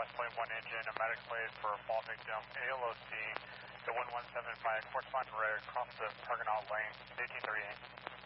West Point 1 engine, a medic plate for a fall victim, ALOC, the 1175, corresponding road, across the Argonaut Lane, 1838.